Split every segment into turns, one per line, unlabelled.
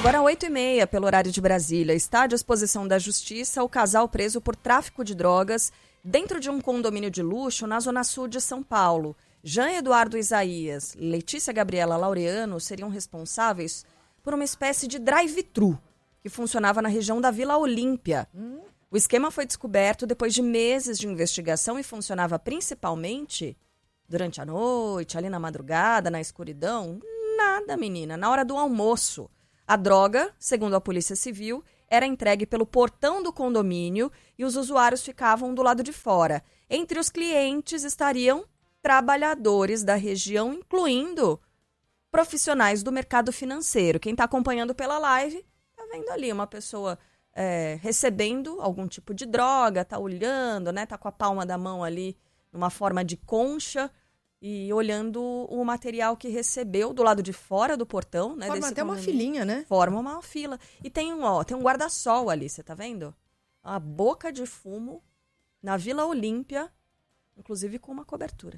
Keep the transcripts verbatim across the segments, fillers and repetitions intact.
Agora, oito e meia, pelo horário de Brasília, está à disposição da Justiça o casal preso por tráfico de drogas dentro de um condomínio de luxo na zona sul de São Paulo. Jean Eduardo Isaías, Letícia Gabriela Laureano seriam responsáveis por uma espécie de drive-thru que funcionava na região da Vila Olímpia. Hum. O esquema foi descoberto depois de meses de investigação e funcionava principalmente durante a noite, ali na madrugada, na escuridão. Nada, menina, na hora do almoço. A droga, segundo a Polícia Civil, era entregue pelo portão do condomínio e os usuários ficavam do lado de fora. Entre os clientes estariam trabalhadores da região, incluindo profissionais do mercado financeiro. Quem está acompanhando pela live está vendo ali uma pessoa é, recebendo algum tipo de droga, está olhando, né? Está com a palma da mão ali numa forma de concha e olhando o material que recebeu do lado de fora do portão, né?
Forma
desse
até uma
condomínio.
filinha, né?
Forma uma fila. E tem um, ó, tem um guarda-sol ali, você tá vendo? Uma boca de fumo na Vila Olímpia, inclusive com uma cobertura.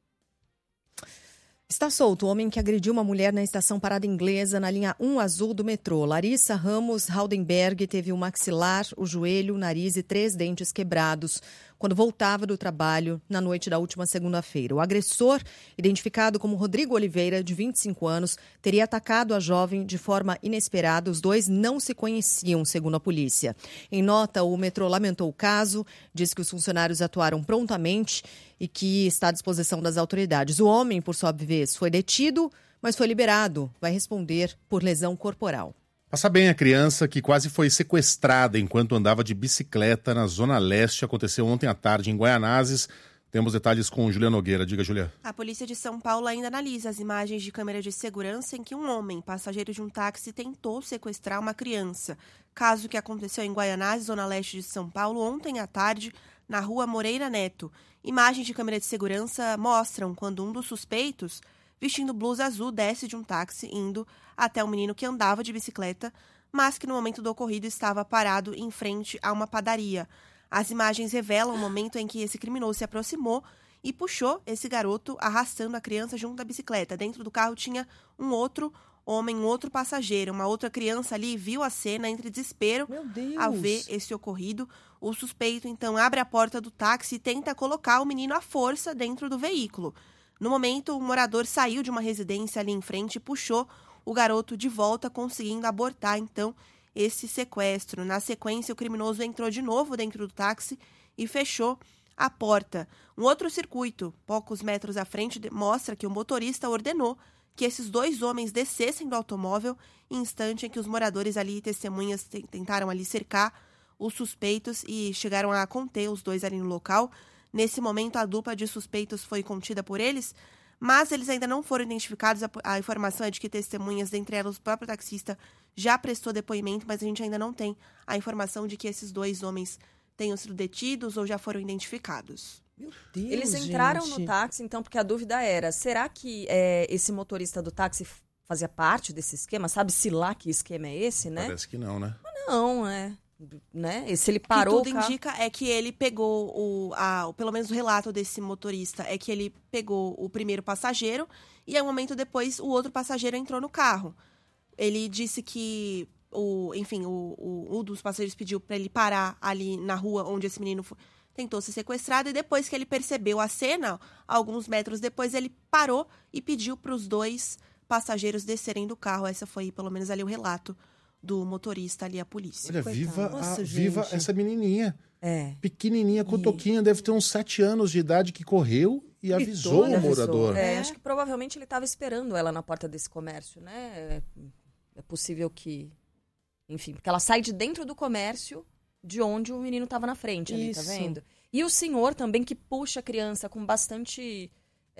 Está solto o homem que agrediu uma mulher na estação Parada Inglesa, na linha um azul do metrô. Larissa Ramos Haldenberg teve o maxilar, o joelho, o nariz e três dentes quebrados quando voltava do trabalho na noite da última segunda-feira. O agressor, identificado como Rodrigo Oliveira, de vinte e cinco anos, teria atacado a jovem de forma inesperada. Os dois não se conheciam, segundo a polícia. Em nota, o metrô lamentou o caso, disse que os funcionários atuaram prontamente e que está à disposição das autoridades. O homem, por sua vez, foi detido, mas foi liberado. Vai responder por lesão corporal.
Passa bem a criança que quase foi sequestrada enquanto andava de bicicleta na Zona Leste. Aconteceu ontem à tarde em Guaianazes. Temos detalhes com Julia Nogueira. Diga, Julia.
A polícia de São Paulo ainda analisa as imagens de câmera de segurança em que um homem, passageiro de um táxi, tentou sequestrar uma criança. Caso que aconteceu em Guaianazes, Zona Leste de São Paulo, ontem à tarde, na rua Moreira Neto. Imagens de câmera de segurança mostram quando um dos suspeitos, vestindo blusa azul, desce de um táxi indo até um menino que andava de bicicleta, mas que no momento do ocorrido estava parado em frente a uma padaria. As imagens revelam o momento em que esse criminoso se aproximou e puxou esse garoto, arrastando a criança junto da bicicleta. Dentro do carro tinha um outro homem, um outro passageiro. Uma outra criança ali viu a cena entre desespero ao ver esse ocorrido. O suspeito, então, abre a porta do táxi e tenta colocar o menino à força dentro do veículo. No momento, um morador saiu de uma residência ali em frente e puxou o garoto de volta, conseguindo abortar, então, esse sequestro. Na sequência, o criminoso entrou de novo dentro do táxi e fechou a porta. Um outro circuito, poucos metros à frente, mostra que o motorista ordenou que esses dois homens descessem do automóvel em instante em que os moradores ali, testemunhas, tentaram ali cercar os suspeitos e chegaram a conter os dois ali no local. Nesse momento, a dupla de suspeitos foi contida por eles, mas eles ainda não foram identificados. A, a informação é de que testemunhas, dentre elas o próprio taxista, já prestou depoimento, mas a gente ainda não tem a informação de que esses dois homens tenham sido detidos ou já foram identificados.
Meu Deus,
Eles entraram
gente.
no táxi, então, porque a dúvida era, será que é, esse motorista do táxi fazia parte desse esquema? Sabe-se lá que esquema é esse, né?
Parece que não, né?
Mas não, é... Né? E se ele parou
o que tudo
o carro...
indica é que ele pegou, o, a, pelo menos o relato desse motorista, é que ele pegou o primeiro passageiro e, aí, um momento depois, o outro passageiro entrou no carro. Ele disse que, o, enfim, o, o, um dos passageiros pediu para ele parar ali na rua onde esse menino foi, tentou ser sequestrado, e depois que ele percebeu a cena, alguns metros depois, ele parou e pediu para os dois passageiros descerem do carro. Essa foi, pelo menos, ali o relato do motorista ali, a polícia.
Olha,
Coitado.
viva,
Nossa,
a, viva
gente.
essa menininha.
É.
Pequenininha, cotoquinha, deve ter uns sete anos de idade, que correu e avisou
né?
o morador.
É, acho que provavelmente ele estava esperando ela na porta desse comércio, né? É, é possível que... Enfim, porque ela sai de dentro do comércio de onde o menino estava na frente ali,
Isso.
tá vendo? E o senhor também que puxa a criança com bastante...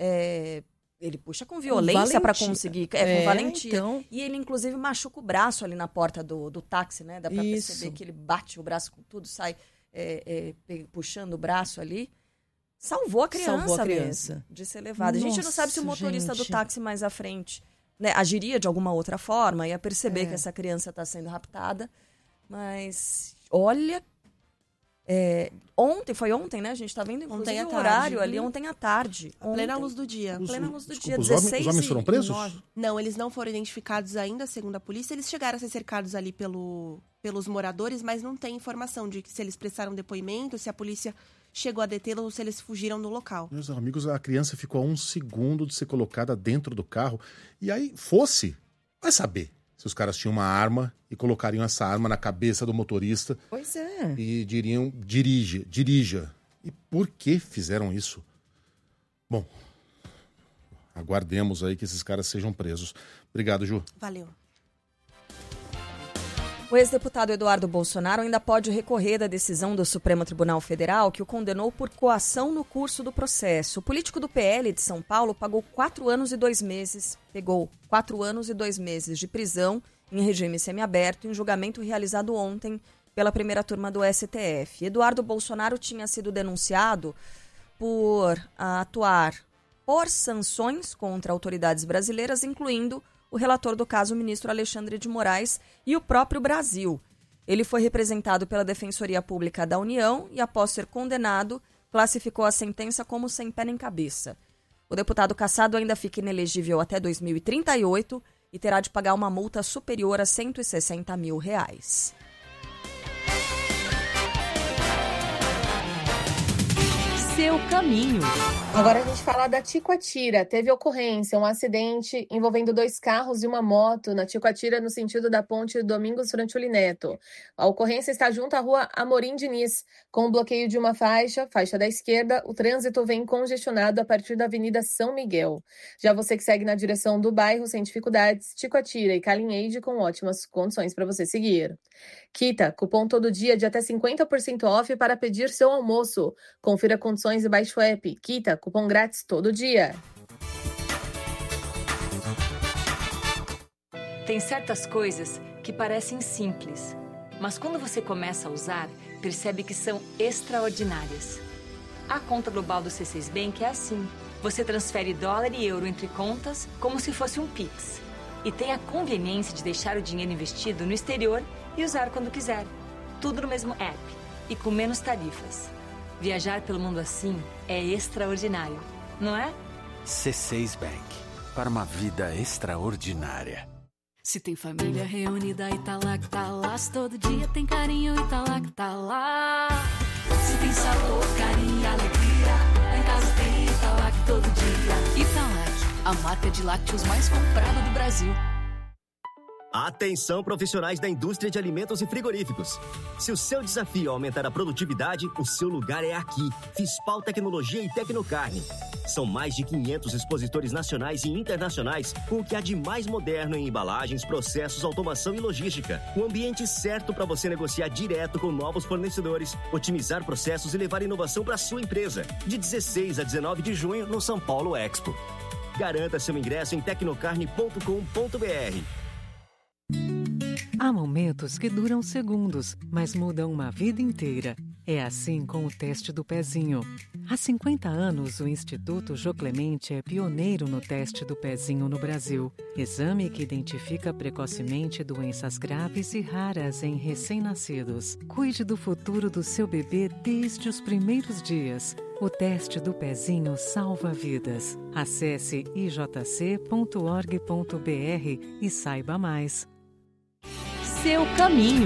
É, ele puxa com violência para conseguir, é,
É,
com valentia.
então.
E ele, inclusive, machuca o braço ali na porta do, do táxi, né? Dá pra
Isso.
perceber que ele bate o braço com tudo, sai é, é, pe- puxando o braço ali. Salvou a criança,
Salvou a criança.
mesmo de ser levada. A gente não
Nossa,
sabe se o motorista do
gente.
táxi mais à frente, né, agiria de alguma outra forma, ia perceber
É.
que essa criança está sendo raptada. Mas olha É, ontem, foi ontem, né? A gente tá vendo, inclusive, o horário ali, ontem à tarde.
A plena luz do dia.
Os, plena luz do
desculpa,
dia,
os
dezesseis
homens, os homens foram presos?
nove.
Não, eles não foram identificados ainda, segundo a polícia. Eles chegaram a ser cercados ali pelo, pelos moradores, mas não tem informação de que se eles prestaram depoimento, se a polícia chegou a detê-los ou se eles fugiram do local.
Meus amigos, a criança ficou a um segundo de ser colocada dentro do carro. E aí, fosse, vai saber se os caras tinham uma arma e colocariam essa arma na cabeça do motorista.
Pois é.
E diriam, dirige, dirija. E por que fizeram isso? Bom, aguardemos aí que esses caras sejam presos. Obrigado, Ju.
Valeu.
O ex-deputado Eduardo Bolsonaro ainda pode recorrer da decisão do Supremo Tribunal Federal que o condenou por coação no curso do processo. O político do P L de São Paulo pagou quatro anos e dois meses, pegou quatro anos e dois meses de prisão em regime semiaberto em julgamento realizado ontem pela primeira turma do S T F. Eduardo Bolsonaro tinha sido denunciado por atuar por sanções contra autoridades brasileiras, incluindo o relator do caso, o ministro Alexandre de Moraes, e o próprio Brasil. Ele foi representado pela Defensoria Pública da União e, após ser condenado, classificou a sentença como sem pé nem cabeça. O deputado cassado ainda fica inelegível até dois mil e trinta e oito e terá de pagar uma multa superior a cento e sessenta mil reais.
Seu caminho.
Agora a gente fala da Ticoatira. Teve ocorrência, um acidente envolvendo dois carros e uma moto na Ticoatira, no sentido da ponte Domingos Frantuli Neto. A ocorrência está junto à rua Amorim Diniz. Com o bloqueio de uma faixa, faixa da esquerda, o trânsito vem congestionado a partir da Avenida São Miguel. Já você que segue na direção do bairro sem dificuldades, Ticoatira e Calinheide com ótimas condições para você seguir. Kita, cupom todo dia de até cinquenta por cento off para pedir seu almoço. Confira condições e baixe o app. Kita, cupom grátis todo dia.
Tem certas coisas que parecem simples, mas quando você começa a usar, percebe que são extraordinárias. A conta global do C seis Bank é assim. Você transfere dólar e euro entre contas como se fosse um Pix. E tem a conveniência de deixar o dinheiro investido no exterior e usar quando quiser. Tudo no mesmo app e com menos tarifas. Viajar pelo mundo assim é extraordinário, não é?
C seis Bank, para uma vida extraordinária.
Se tem família reunida e tá lá que tá lá, se todo dia tem carinho e tá lá que tá lá. Se tem sabor, carinho e alegria, lá em casa tem Italac todo dia. Italac, a marca de lácteos mais comprada do Brasil.
Atenção, profissionais da indústria de alimentos e frigoríficos. Se o seu desafio é aumentar a produtividade, o seu lugar é aqui. Fispal Tecnologia e Tecnocarne. São mais de quinhentos expositores nacionais e internacionais com o que há de mais moderno em embalagens, processos, automação e logística. O ambiente certo para você negociar direto com novos fornecedores, otimizar processos e levar inovação para a sua empresa. De dezesseis a dezenove de junho no São Paulo Expo. Garanta seu ingresso em tecnocarne ponto com ponto b r.
Há momentos que duram segundos, mas mudam uma vida inteira. É assim com o teste do pezinho. Há cinquenta anos, o Instituto Jô Clemente é pioneiro no teste do pezinho no Brasil. Exame que identifica precocemente doenças graves e raras em recém-nascidos. Cuide do futuro do seu bebê desde os primeiros dias. O teste do pezinho salva vidas. Acesse i j c ponto org ponto b r e saiba mais.
Seu caminho.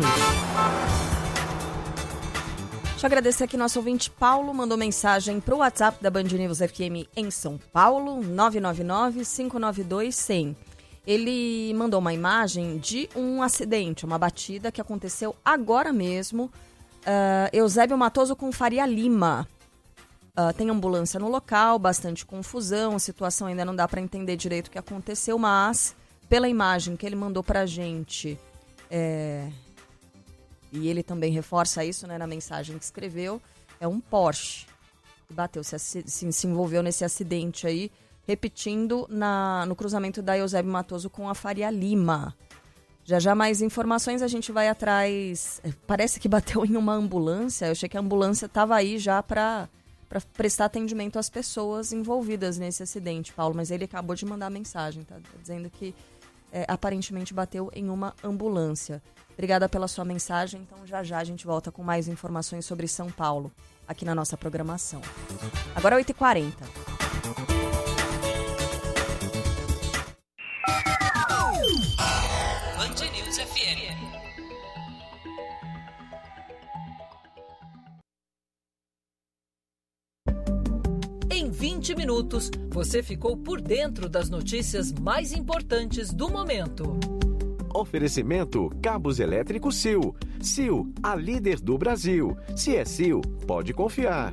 Deixa eu agradecer aqui nosso ouvinte Paulo, mandou mensagem para o WhatsApp da Band News F M em São Paulo, nove nove nove, cinco nove dois, cem. Ele mandou uma imagem de um acidente, uma batida que aconteceu agora mesmo. Uh, Eusébio Matoso com Faria Lima. Uh, tem ambulância no local, bastante confusão, a situação ainda não dá para entender direito o que aconteceu, mas pela imagem que ele mandou para a gente... É... E ele também reforça isso, né, na mensagem que escreveu. É um Porsche que bateu, se, se, se envolveu nesse acidente aí, repetindo na, no cruzamento da Eusébio Matoso com a Faria Lima. Já já mais informações, a gente vai atrás. Parece que bateu em uma ambulância. Eu achei que a ambulância estava aí já para para prestar atendimento às pessoas envolvidas nesse acidente, Paulo. Mas ele acabou de mandar a mensagem, tá, tá dizendo que É, aparentemente bateu em uma ambulância. Obrigada pela sua mensagem. Então, já já a gente volta com mais informações sobre São Paulo aqui na nossa programação. Agora é oito e quarenta.
Band News F M. Em vinte minutos, você ficou por dentro das notícias mais importantes do momento.
Oferecimento Cabos Elétricos Sil. Sil, a líder do Brasil. Se é Sil, pode confiar.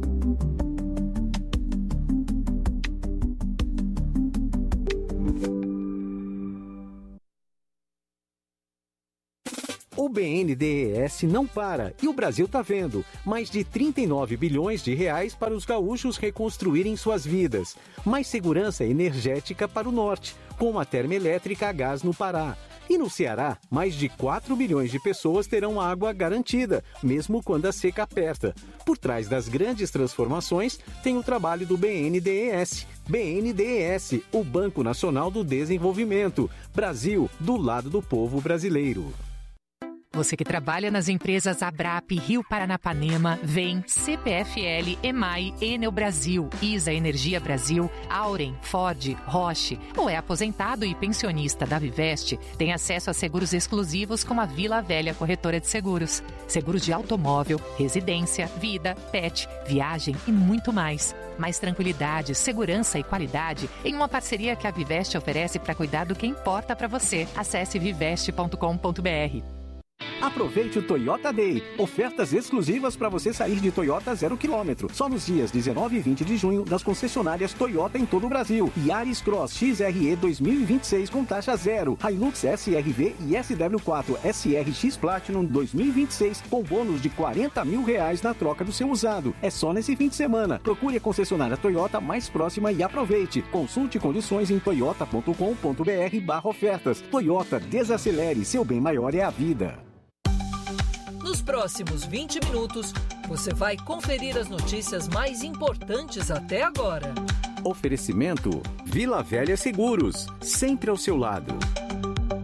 O B N D E S não para e o Brasil tá vendo. Mais de trinta e nove bilhões de reais para os gaúchos reconstruírem suas vidas. Mais segurança energética para o norte, com uma termoelétrica a gás no Pará. E no Ceará, mais de quatro bilhões de pessoas terão água garantida, mesmo quando a seca aperta. Por trás das grandes transformações, tem o trabalho do B N D E S. B N D E S, o Banco Nacional do Desenvolvimento. Brasil, do lado do povo brasileiro.
Você que trabalha nas empresas Abrap, Rio Paranapanema, Vem, C P F L, EMAI, Enel Brasil, Isa Energia Brasil, Auren, Ford, Roche, ou é aposentado e pensionista da Viveste, tem acesso a seguros exclusivos como a Vila Velha Corretora de Seguros. Seguros de automóvel, residência, vida, pet, viagem e muito mais. Mais tranquilidade, segurança e qualidade em uma parceria que a Viveste oferece para cuidar do que importa para você. Acesse viveste ponto com ponto b r.
Aproveite o Toyota Day. Ofertas exclusivas para você sair de Toyota zero quilômetro. Só nos dias dezenove e vinte de junho nas concessionárias Toyota em todo o Brasil. Yaris Cross X R E dois mil e vinte e seis com taxa zero. Hilux S R V e S W quatro S R X Platinum dois mil e vinte e seis com bônus de quarenta mil reais na troca do seu usado. É só nesse fim de semana. Procure a concessionária Toyota mais próxima e aproveite. Consulte condições em toyota ponto com ponto b r barra ofertas. Toyota, desacelere. Seu bem maior é a vida.
Nos próximos vinte minutos, você vai conferir as notícias mais importantes até agora.
Oferecimento Vila Velha Seguros, sempre ao seu lado.